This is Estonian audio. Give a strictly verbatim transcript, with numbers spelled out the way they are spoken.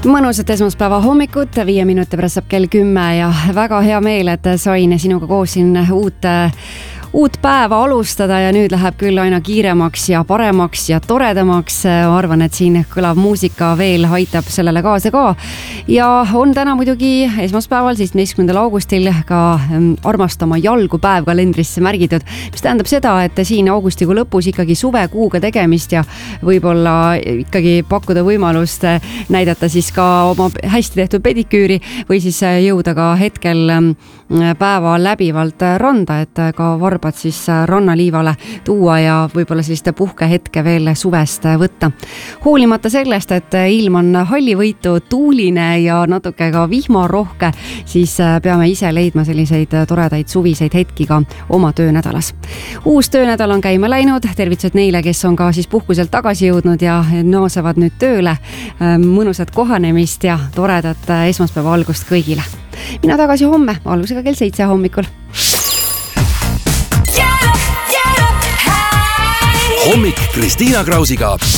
Mõnusat esmaspäeva hommikut, viie minuti pärast saab kell kümme ja väga hea meel, et sain sinuga koos siin uut, uut päeva alustada ja nüüd läheb küll aina kiiremaks ja paremaks ja toredamaks. Ma arvan, et siin kõlav muusika veel aitab sellele kaasa ka. Ja on täna muidugi esmaspäeval, seitsmeteistkümnendal augustil ka armastama jalgu päev kalendrisse märgitud, mis tähendab seda, et siin augustikuu lõpus ikkagi suvekuuga tegemist ja võib-olla ikkagi pakkuda võimalust näidata siis ka oma hästi tehtud pediküüri või siis jõuda ka hetkel päeva läbivalt randa, et ka varbad siis rannaliivale tuua ja võib-olla selliste puhkehetke veel suvest võtta. Hoolimata sellest, et ilm on hallivõitu, tuuline ja natuke ka vihmarohke, siis peame ise leidma selliseid toredaid suviseid hetki ka oma töönädalas. Uus töönädal on käima läinud, tervitused neile, kes on ka siis puhkuselt tagasi jõudnud ja noosevad nüüd tööle. Mõnusat kohanemist ja toredat esmaspäeva algust kõigile. Mina tagasi homme, algusega kell seitse hommikul. Hommik Kristiina Krausiga.